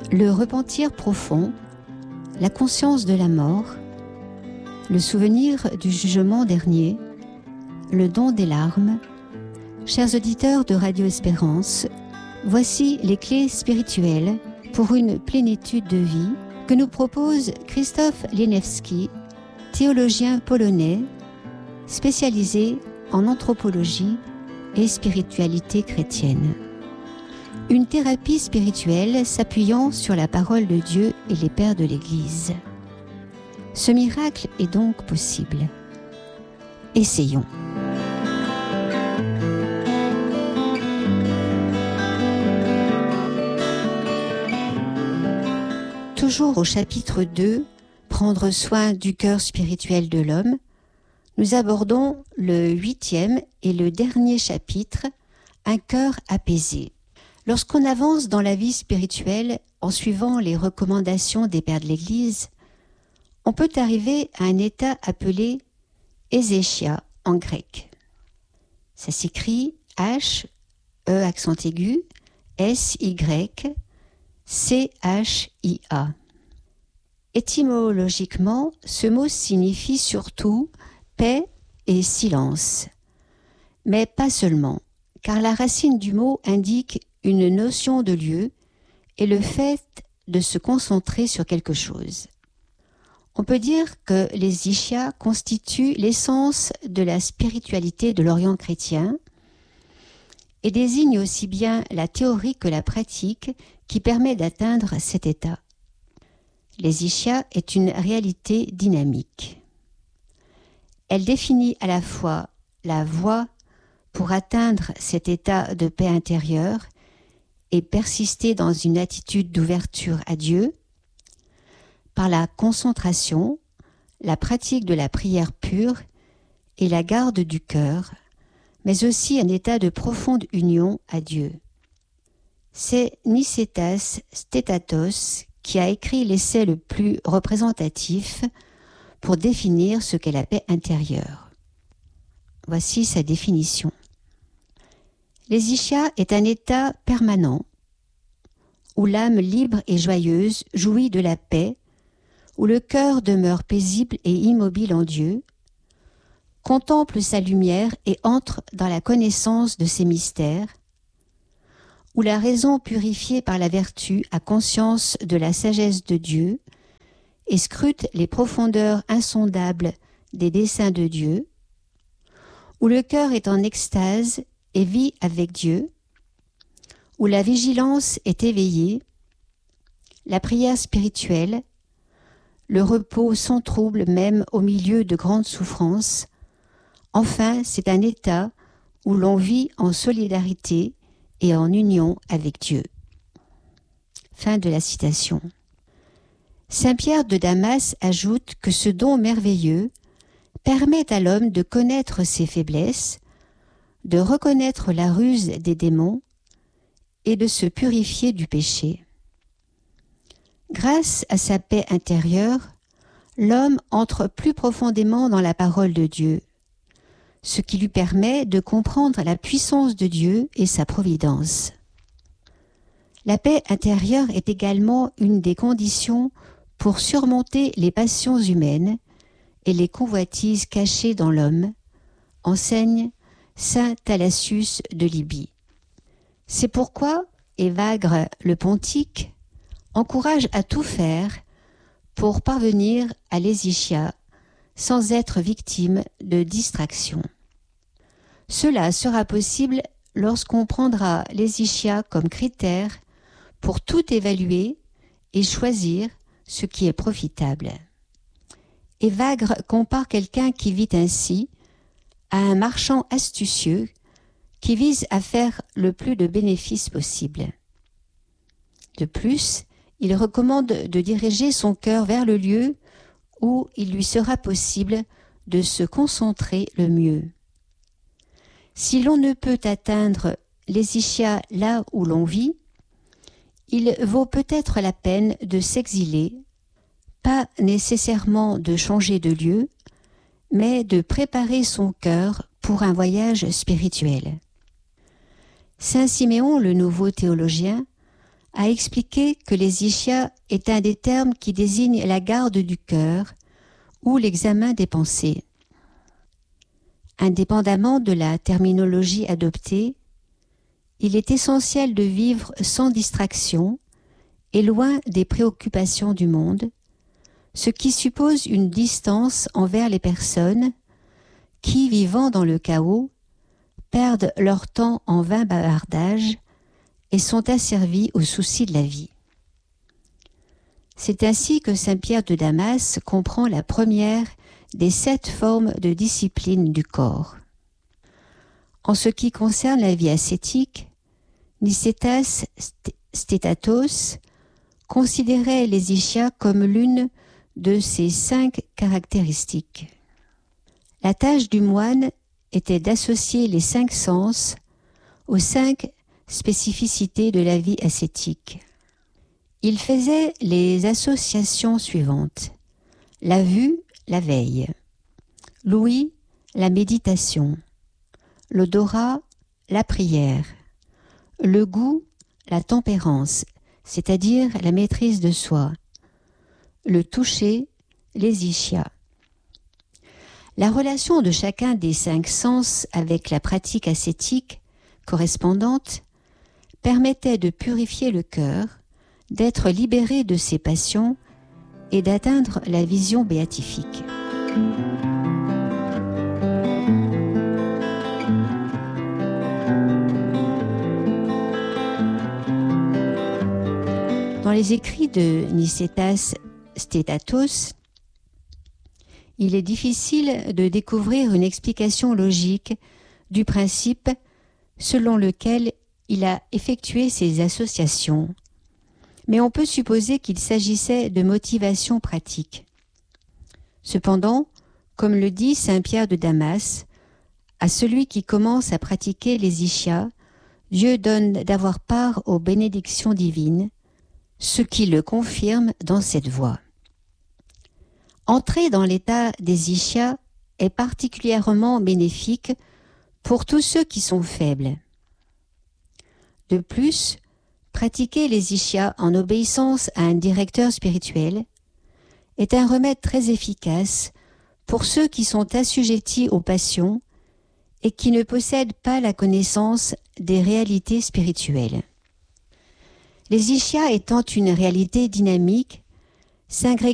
le repentir profond, la conscience de la mort, le souvenir du jugement dernier, le don des larmes. Chers auditeurs de Radio Espérance, voici les clés spirituelles pour une plénitude de vie que nous propose Krzysztof Lieniewski, théologien polonais spécialisé en anthropologie et spiritualité chrétienne. Une thérapie spirituelle s'appuyant sur la parole de Dieu et les pères de l'Église. Ce miracle est donc possible. Essayons. Toujours au chapitre 2, prendre soin du cœur spirituel de l'homme, nous abordons le 8e et le dernier chapitre, un cœur apaisé. Lorsqu'on avance dans la vie spirituelle en suivant les recommandations des pères de l'Église, on peut arriver à un état appelé Ezechiah en grec. Ça s'écrit H, E accent aigu, S, Y, C, H, I, A. Étymologiquement, ce mot signifie surtout paix et silence. Mais pas seulement, car la racine du mot indique une notion de lieu et le fait de se concentrer sur quelque chose. On peut dire que les Ishias constituent l'essence de la spiritualité de l'Orient chrétien et désignent aussi bien la théorie que la pratique qui permet d'atteindre cet état. Les Ishias est une réalité dynamique. Elle définit à la fois la voie pour atteindre cet état de paix intérieure et persister dans une attitude d'ouverture à Dieu, par la concentration, la pratique de la prière pure et la garde du cœur, mais aussi un état de profonde union à Dieu. C'est Nicétas Stétatos qui a écrit l'essai le plus représentatif pour définir ce qu'est la paix intérieure. Voici sa définition. L'Ezychia est un état permanent où l'âme libre et joyeuse jouit de la paix, où le cœur demeure paisible et immobile en Dieu, contemple sa lumière et entre dans la connaissance de ses mystères, où la raison purifiée par la vertu a conscience de la sagesse de Dieu et scrute les profondeurs insondables des desseins de Dieu, où le cœur est en extase et vit avec Dieu, où la vigilance est éveillée, la prière spirituelle, le repos sans trouble même au milieu de grandes souffrances. Enfin, c'est un état où l'on vit en solidarité et en union avec Dieu. Fin de la citation. Saint Pierre de Damas ajoute que ce don merveilleux permet à l'homme de connaître ses faiblesses, de reconnaître la ruse des démons et de se purifier du péché. Grâce à sa paix intérieure, l'homme entre plus profondément dans la parole de Dieu, ce qui lui permet de comprendre la puissance de Dieu et sa providence. La paix intérieure est également une des conditions pour surmonter les passions humaines et les convoitises cachées dans l'homme, enseigne saint Thalassius de Libye. C'est pourquoi Évagre le Pontique encourage à tout faire pour parvenir à l'Ezychia sans être victime de distraction. Cela sera possible lorsqu'on prendra l'Ezychia comme critère pour tout évaluer et choisir ce qui est profitable. Évagre compare quelqu'un qui vit ainsi à un marchand astucieux qui vise à faire le plus de bénéfices possible. De plus, il recommande de diriger son cœur vers le lieu où il lui sera possible de se concentrer le mieux. Si l'on ne peut atteindre l'Ezychia là où l'on vit, il vaut peut-être la peine de s'exiler, pas nécessairement de changer de lieu, mais de préparer son cœur pour un voyage spirituel. Saint Siméon, le nouveau théologien, a expliqué que les ishyas est un des termes qui désigne la garde du cœur ou l'examen des pensées. Indépendamment de la terminologie adoptée, il est essentiel de vivre sans distraction et loin des préoccupations du monde, ce qui suppose une distance envers les personnes qui, vivant dans le chaos, perdent leur temps en vains bavardages et sont asservis aux soucis de la vie. C'est ainsi que saint Pierre de Damas comprend la première des 7 formes de discipline du corps. En ce qui concerne la vie ascétique, Nicétas Stétatos considérait les ishyas comme l'une de ses 5 caractéristiques. La tâche du moine était d'associer les 5 sens aux 5 spécificités de la vie ascétique. Il faisait les associations suivantes: la vue, la veille; l'ouïe, la méditation; l'odorat, la prière; le goût, la tempérance, c'est-à-dire la maîtrise de soi; le toucher, les ishyas. La relation de chacun des 5 sens avec la pratique ascétique correspondante permettait de purifier le cœur, d'être libéré de ses passions et d'atteindre la vision béatifique. Dans les écrits de Nicétas Stétatos, il est difficile de découvrir une explication logique du principe selon lequel il a effectué ces associations, mais on peut supposer qu'il s'agissait de motivations pratiques. Cependant, comme le dit saint Pierre de Damas, à celui qui commence à pratiquer les ishyas, Dieu donne d'avoir part aux bénédictions divines, ce qui le confirme dans cette voie. Entrer dans l'état des ishyas est particulièrement bénéfique pour tous ceux qui sont faibles. De plus, pratiquer les ishyas en obéissance à un directeur spirituel est un remède très efficace pour ceux qui sont assujettis aux passions et qui ne possèdent pas la connaissance des réalités spirituelles. Les ishyas étant une réalité dynamique, s'ingrégant